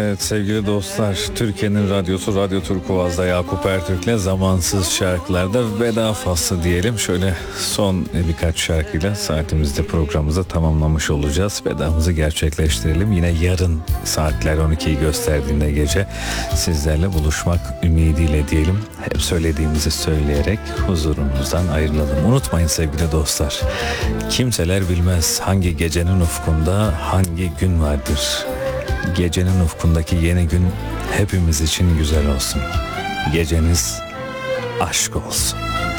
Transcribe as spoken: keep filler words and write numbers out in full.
Evet sevgili dostlar, Türkiye'nin radyosu Radyo Turkuaz'da Yakup Ertürk'le zamansız şarkılarda veda faslı diyelim. Şöyle son birkaç şarkıyla saatimizde programımızı tamamlamış olacağız. Vedamızı gerçekleştirelim. Yine yarın saatler on ikiyi gösterdiğinde gece sizlerle buluşmak ümidiyle diyelim. Hep söylediğimizi söyleyerek huzurunuzdan ayrılalım. Unutmayın sevgili dostlar, kimseler bilmez hangi gecenin ufkunda hangi gün vardır. Gecenin ufkundaki yeni gün hepimiz için güzel olsun. Geceniz aşk olsun.